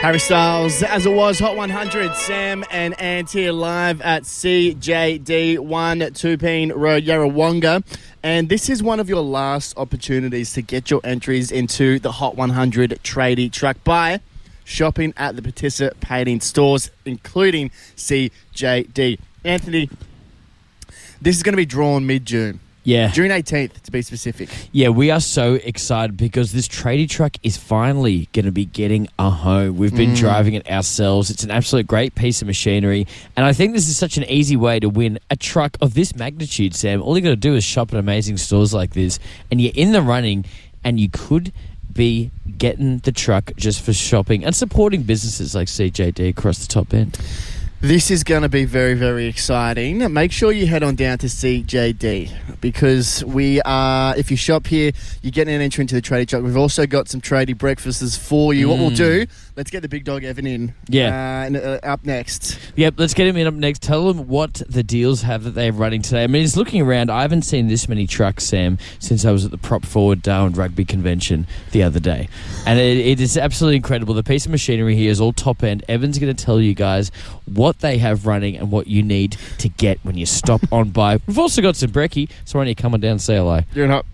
Harry Styles, as it was, Hot 100, Sam and Ant here live at CJD 1 Tupeen Road, Yarrawonga. And this is one of your last opportunities to get your entries into the Hot 100 tradie truck by shopping at the participating stores, including CJD. Anthony, this is going to be drawn mid-June. Yeah. June 18th, to be specific. Yeah, we are so excited because this tradie truck is finally going to be getting a home. We've been driving it ourselves. It's an absolute great piece of machinery. And I think this is such an easy way to win a truck of this magnitude, Sam. All you got to do is shop at amazing stores like this, and you're in the running, and you could be getting the truck just for shopping and supporting businesses like CJD across the top end. This is going to be very, very exciting. Make sure you head on down to CJD because we are, if you shop here, you're getting an entry into the tradie truck. We've also got some tradie breakfasts for you. What we'll do, let's get the big dog Evan in. Up next. Yep, let's get him in up next. Tell them what the deals have that they're running today. I mean, just looking around, I haven't seen this many trucks, Sam, since I was at the Prop Forward Darwin Rugby Convention the other day. And it is absolutely incredible. The piece of machinery here is all top end. Evan's going to tell you guys what they have running and what you need to get when you stop on by. We've also got some brekkie, so why don't you come on down and say hello? You're not.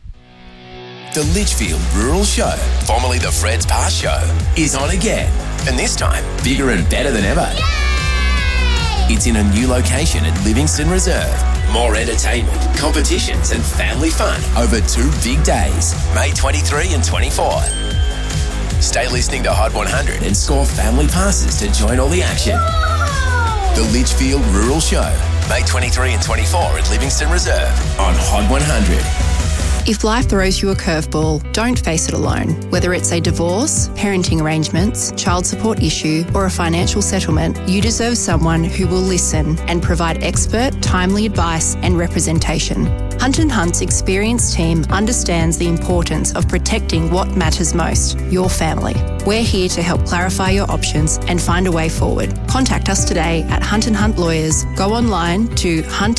The Litchfield Rural Show, formerly the Fred's Pass Show, is on again. And this time, bigger and better than ever. Yay! It's in a new location at Livingston Reserve. More entertainment, competitions and family fun over 2 big days, May 23 and 24. Stay listening to Hot 100 and score family passes to join all the action. The Litchfield Rural Show, May 23 and 24 at Livingston Reserve on Hot 100. If life throws you a curveball, don't face it alone. Whether it's a divorce, parenting arrangements, child support issue, or a financial settlement, you deserve someone who will listen and provide expert, timely advice and representation. Hunt & Hunt's experienced team understands the importance of protecting what matters most, your family. We're here to help clarify your options and find a way forward. Contact us today at Hunt & Hunt Lawyers. Go online to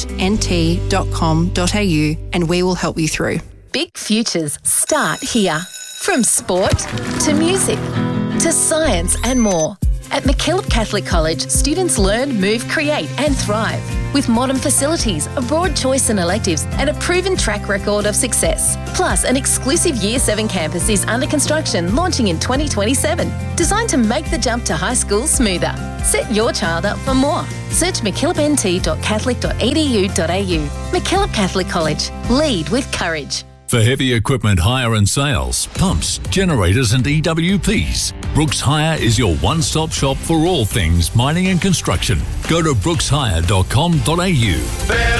huntnt.com.au and we will help you through. Big futures start here. From sport to music to science and more. At MacKillop Catholic College, students learn, move, create and thrive. With modern facilities, a broad choice in electives and a proven track record of success. Plus, an exclusive Year 7 campus is under construction, launching in 2027. Designed to make the jump to high school smoother. Set your child up for more. Search mckillopnt.catholic.edu.au. MacKillop Catholic College. Lead with courage. For heavy equipment hire and sales, pumps, generators and EWPs, Brooks Hire is your one-stop shop for all things mining and construction. Go to brookshire.com.au.